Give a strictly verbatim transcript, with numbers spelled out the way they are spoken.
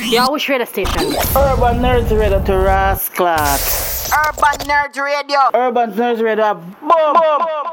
Yeah, which radio station? Urban Nerds Radio to Rasclat. Urban Nerds Radio. Urban Nerds Radio. Boom! Boom!